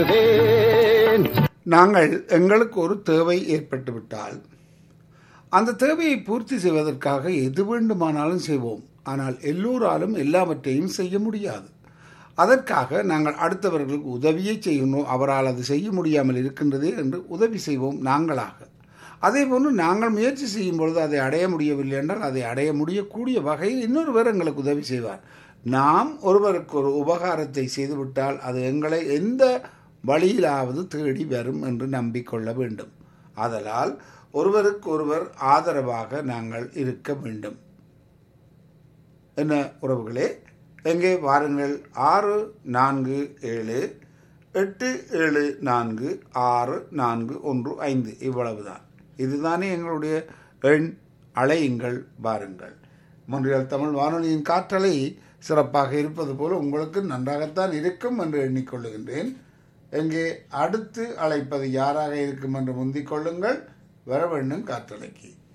நாங்கள் எங்களுக்கு ஒரு தேவை ஏற்பட்டுவிட்டால் அந்த தேவையை பூர்த்தி செய்வதற்காக எது வேண்டுமானாலும் செய்வோம். ஆனால் எல்லோராலும் எல்லாவற்றையும் செய்ய முடியாது. அதற்காக நாங்கள் அடுத்தவர்களுக்கு உதவியை செய்யணும். அவரால் அது செய்ய முடியாமல் இருக்கின்றதே என்று உதவி செய்வோம் நாங்களாக. அதேபோன்று நாங்கள் முயற்சி செய்யும் பொழுது அதை அடைய முடியவில்லை என்றால் அதை அடைய முடியக்கூடிய வகையில் இன்னொருவர் எங்களுக்கு உதவி செய்வார். நாம் ஒருவருக்கு ஒரு உபகாரத்தை செய்துவிட்டால் அது எங்களை எந்த வழியிலாவது தேடி வரும் என்று நம்பிக்கொள்ள வேண்டும். ஆதலால் ஒருவருக்கு ஒருவர் ஆதரவாக நாங்கள் இருக்க வேண்டும். என்ன உறவுகளே, எங்கே வாருங்கள். 647-874-6415 இவ்வளவுதான். இதுதானே எங்களுடைய எண். அழையுங்கள், வாருங்கள். மொன்றியல் தமிழ் வானொலியின் காற்றலை சிறப்பாக இருப்பது போல உங்களுக்கு நன்றாகத்தான் இருக்கும் என்று எண்ணிக்கொள்ளுகின்றேன். எங்கே அடுத்து அழைப்பது யாராக இருக்கும் என்று முந்திக் கொள்ளுங்கள். வர வேண்டும் காற்றலைக்கு.